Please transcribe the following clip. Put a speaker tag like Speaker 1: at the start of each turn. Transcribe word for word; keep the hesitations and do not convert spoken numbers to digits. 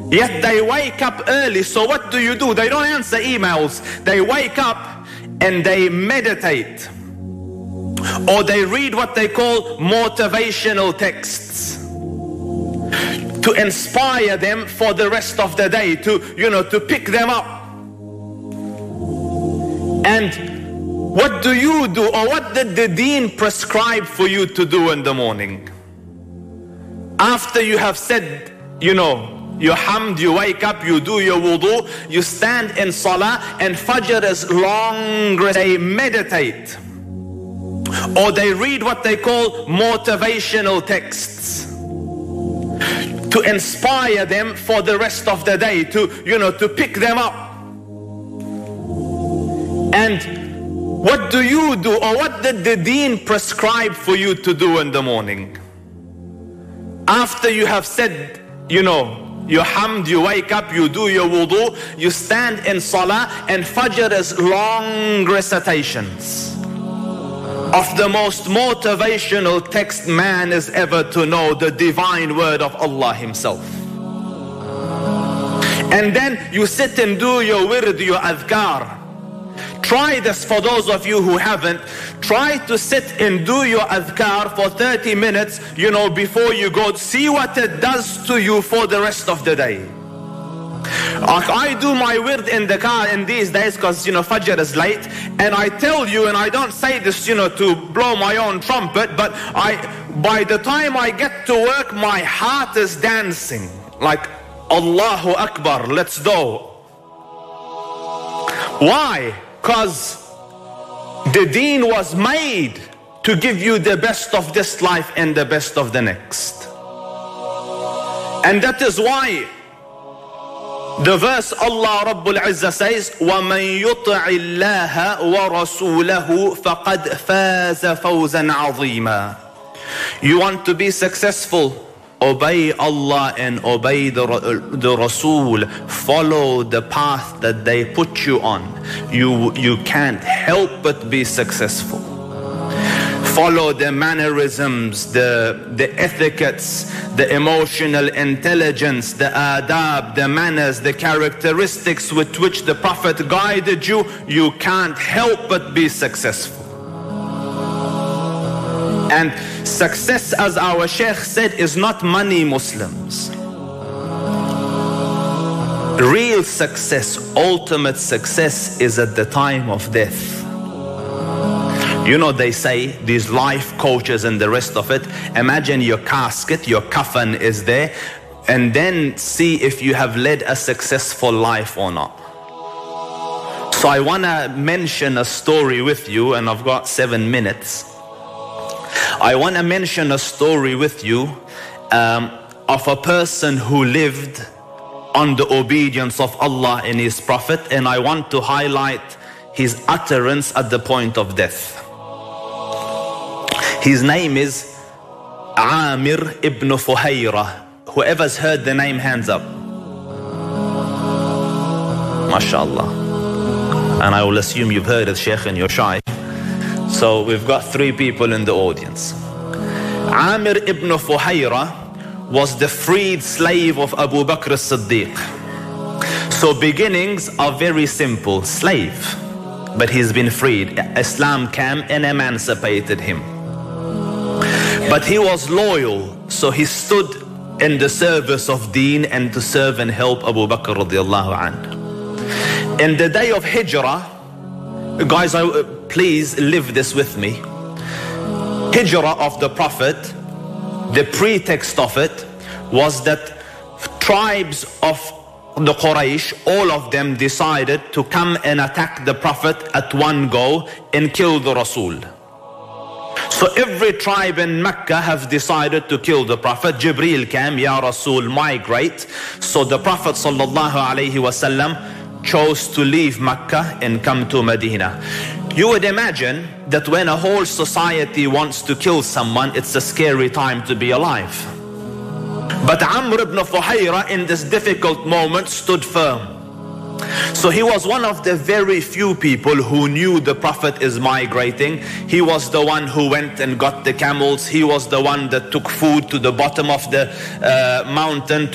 Speaker 1: Yet they wake up early. So what do you do? They don't answer emails. They wake up and they meditate. Or they read what they call motivational texts to inspire them for the rest of the day, to, you know, to pick them up. And what do you do, or what did the deen prescribe for you to do in the morning? After you have said, you know, your hamd, you wake up, you do your wudu, you stand in salah, and fajr is long, they meditate. Or they read what they call motivational texts to inspire them for the rest of the day, to, you know, to pick them up. And what do you do, or what did the deen prescribe for you to do in the morning? After you have said, you know, your hamd, you wake up, you do your wudu, you stand in salah, and fajr is long recitations of the most motivational text man is ever to know, the divine word of Allah Himself. And then you sit and do your wird, your adhkar. Try this for those of you who haven't. Try to sit and do your adhkar for thirty minutes, you know, before you go. See what it does to you for the rest of the day. Like I do my wird in the car in these days because, you know, Fajr is late, and I tell you, and I don't say this, you know, to blow my own trumpet, but I, by the time I get to work, my heart is dancing like Allahu Akbar, let's go. Why? Because the deen was made to give you the best of this life and the best of the next. And that is why the verse Allah Rabbul Izzah says, وَمَنْ يُطِعِ اللَّهَ وَرَسُولَهُ فَقَدْ فَازَ فَوْزًا عَظِيمًا. You want to be successful? Obey Allah and obey the, the Rasul. Follow the path that they put you on. You, you can't help but be successful. Follow the mannerisms, the, the etiquettes, the emotional intelligence, the adab, the manners, the characteristics with which the Prophet guided you. You can't help but be successful. And success, as our Sheikh said, is not money, Muslims. Real success, ultimate success is at the time of death. You know, they say, these life coaches and the rest of it, imagine your casket, your coffin is there, and then see if you have led a successful life or not. So I want to mention a story with you, and I've got seven minutes. I want to mention a story with you um, of a person who lived on the obedience of Allah and His Prophet, and I want to highlight his utterance at the point of death. His name is Amir ibn Fuhayra. Whoever's heard the name, hands up. MashaAllah. And I will assume you've heard it, Sheikh, and you're shy. So we've got three people in the audience. Amir ibn Fuhayra was the freed slave of Abu Bakr as-Siddiq. So beginnings are very simple. Slave. But he's been freed. Islam came and emancipated him. But he was loyal, so he stood in the service of deen and to serve and help Abu Bakr radiallahu anhu. In the day of Hijrah, guys, I, please live this with me. Hijrah of the Prophet, the pretext of it was that tribes of the Quraysh, all of them decided to come and attack the Prophet at one go and kill the Rasul. So every tribe in Mecca have decided to kill the Prophet. Jibreel came, Ya Rasul, migrate. So the Prophet sallallahu alaihi wasallam chose to leave Mecca and come to Medina. You would imagine that when a whole society wants to kill someone, it's a scary time to be alive. But Amr ibn Fuhayra in this difficult moment stood firm. So he was one of the very few people who knew the Prophet is migrating. He was the one who went and got the camels. He was the one that took food to the bottom of the uh, mountain